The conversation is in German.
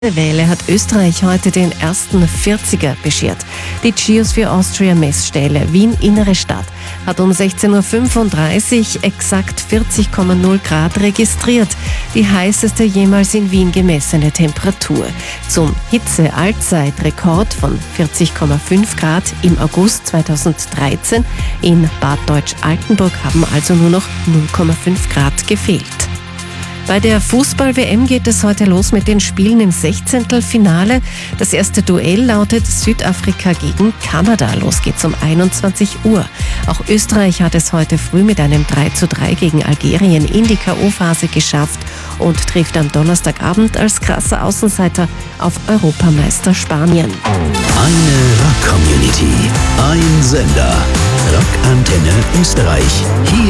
Welle hat Österreich heute den ersten 40er beschert. Die Geosphere Austria Messstelle Wien Innere Stadt hat um 16:35 Uhr exakt 40,0 Grad registriert. Die heißeste jemals in Wien gemessene Temperatur. Zum Hitze-Allzeitrekord von 40,5 Grad im August 2013 in Bad Deutsch-Altenburg haben also nur noch 0,5 Grad gefehlt. Bei der Fußball-WM geht es heute los mit den Spielen im 16. Das erste Duell lautet Südafrika gegen Kanada. Los geht's um 21 Uhr. Auch Österreich hat es heute früh mit einem 3:3 gegen Algerien in die K.O.-Phase geschafft und trifft am Donnerstagabend als krasser Außenseiter auf Europameister Spanien. Eine Rock-Community, ein Sender. Rock Antenne Österreich. Hier